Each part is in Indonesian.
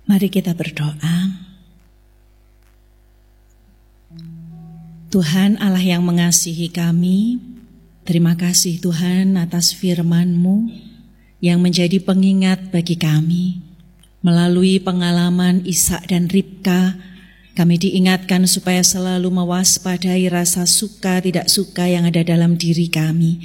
Mari kita berdoa. Tuhan Allah yang mengasihi kami, terima kasih Tuhan atas firman-Mu yang menjadi pengingat bagi kami. Melalui pengalaman Ishak dan Ribka, kami diingatkan supaya selalu mewaspadai rasa suka tidak suka yang ada dalam diri kami,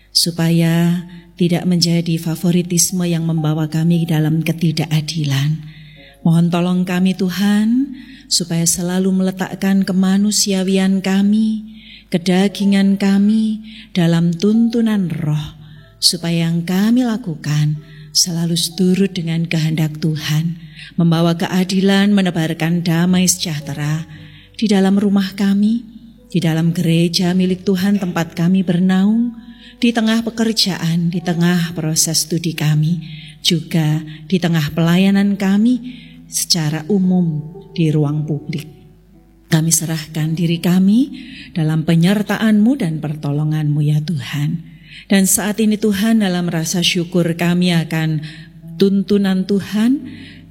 supaya tidak menjadi favoritisme yang membawa kami dalam ketidakadilan. Mohon tolong kami Tuhan, supaya selalu meletakkan kemanusiawian kami, kedagingan kami dalam tuntunan roh, supaya yang kami lakukan selalu seturut dengan kehendak Tuhan, membawa keadilan, menebarkan damai sejahtera di dalam rumah kami, di dalam gereja milik Tuhan tempat kami bernaung, di tengah pekerjaan, di tengah proses studi kami, juga di tengah pelayanan kami secara umum di ruang publik. Kami serahkan diri kami dalam penyertaan-Mu dan pertolongan-Mu ya Tuhan. Dan saat ini Tuhan, dalam rasa syukur kami akan tuntunan Tuhan,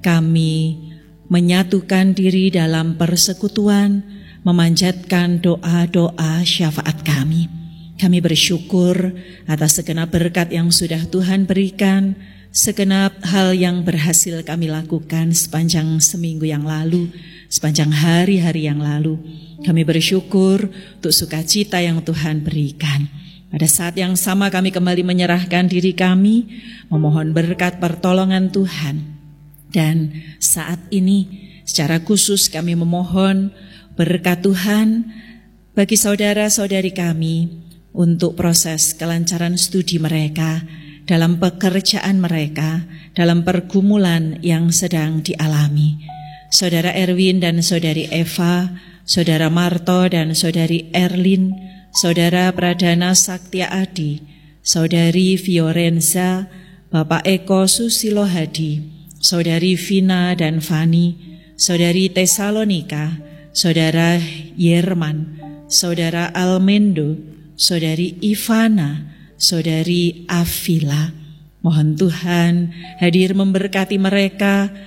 kami menyatukan diri dalam persekutuan, memanjatkan doa-doa syafaat kami. Kami bersyukur atas segenap berkat yang sudah Tuhan berikan, segenap hal yang berhasil kami lakukan sepanjang seminggu yang lalu, sepanjang hari-hari yang lalu. Kami bersyukur untuk sukacita yang Tuhan berikan. Pada saat yang sama kami kembali menyerahkan diri kami, memohon berkat pertolongan Tuhan. Dan saat ini secara khusus kami memohon berkat Tuhan bagi saudara-saudari kami untuk proses kelancaran studi mereka, dalam pekerjaan mereka, dalam pergumulan yang sedang dialami. Saudara Erwin dan saudari Eva, saudara Marto dan saudari Erlin, saudara Pradana Saktia Adi, saudari Fiorenza, Bapak Eko Susilo Hadi, saudari Vina dan Fani, saudari Tesalonika, saudara Yerman, saudara Almendo, saudari Ivana, saudari Avila. Mohon Tuhan hadir memberkati mereka,